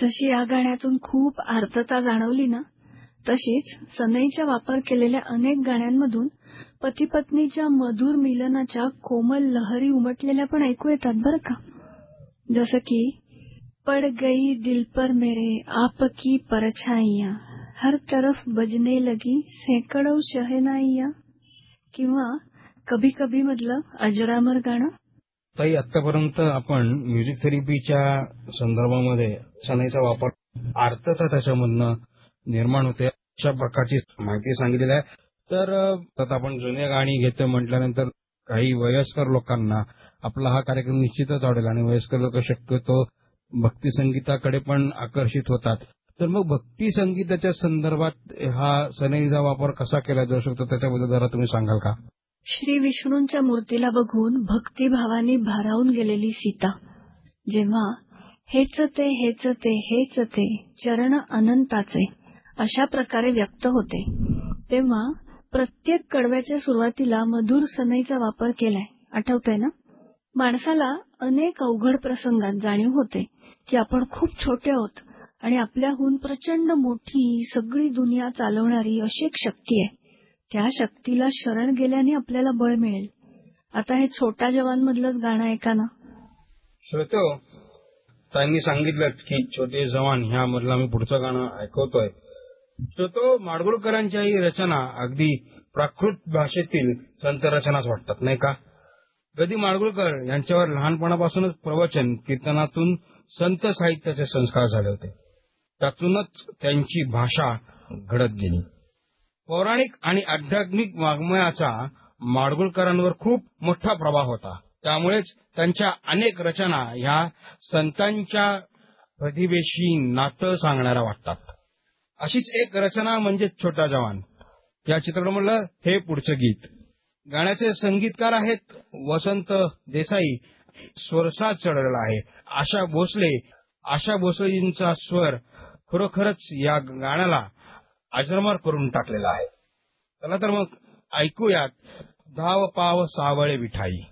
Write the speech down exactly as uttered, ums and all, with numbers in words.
जशी या गाण्यातून खूप अर्थता जाणवली ना, तशीच सनईचा वापर केलेल्या अनेक गाण्यांमधून पती पत्नीच्या मधुर मिलनाच्या कोमल लहरी उमटलेल्या पण ऐकू येतात बरं का. जसं की पड गई दिल पर मेरे आपकी परछाइयां, हर तरफ बजने लगी सैकड़ों शहनाइयां, किंवा कभी कभी मधलं अजरामर गाणं. ताई, आतापर्यंत आपण म्युझिक थेरपीच्या संदर्भामध्ये सनईचा वापर, अर्थता त्याच्यामधनं निर्माण होते अशा प्रकारची माहिती सांगितलेली आहे. तर आता आपण जुने गाणी घेतो म्हटल्यानंतर काही वयस्कर लोकांना आपला हा कार्यक्रम निश्चितच आवडेल आणि वयस्कर लोक शक्यतो भक्ती संगीताकडे पण आकर्षित होतात. तर मग भक्ती संगीताच्या संदर्भात हा सनईचा वापर कसा केला जाऊ शकतो त्याच्याबद्दल जरा तुम्ही सांगाल का? श्री विष्णूंच्या मूर्तीला बघून भक्तिभावाने भारावून गेलेली सीता जेव्हा हेच ते हेच ते हेच ते चरण अनंताचे अशा प्रकारे व्यक्त होते, तेव्हा प्रत्येक कडव्याच्या सुरुवातीला मधुर सनईचा वापर केलाय. आठवतंय ना? माणसाला अनेक अवघड प्रसंगात जाणीव होते की आपण खूप छोटे आहोत आणि आपल्याहून प्रचंड मोठी सगळी दुनिया चालवणारी अशी एक शक्ती आहे. त्या शक्तीला शरण गेल्याने आपल्याला बळ मिळेल. आता हे छोटा जवान मधलंच गाणं ऐका ना. श्रोतो, त्यांनी सांगितलं की छोटे जवान ह्या मधलं आम्ही पुढचं गाणं ऐकवतोय. श्रोतो, माडगुळकरांच्या ही रचना अगदी प्राकृत भाषेतील संत रचनाच वाटतात नाही का? गदी माडगुळकर यांच्यावर लहानपणापासूनच प्रवचन कीर्तनातून संत साहित्याचे संस्कार झाले होते. त्यातूनच त्यांची भाषा घडत गेली. पौराणिक आणि आध्यात्मिक वाङ्मयाचा माडगुळकरांवर खूप मोठा प्रभाव होता. त्यामुळेच त्यांच्या अनेक रचना ह्या संतांच्या प्रतिभेशी नातं सांगणाऱ्या वाटतात. अशीच एक रचना म्हणजे छोटा जवान. या चित्रपटामधलं हे पुढचं गीत. गाण्याचे संगीतकार आहेत वसंत देसाई. स्वरसाज चढवलेला आहे आशा भोसले. आशा भोसलेजींचा स्वर खरोखरच या गाण्याला अजरामर करून टाकलेला आहे. चला तर मग ऐकूयात धाव पाव सावळे विठाई.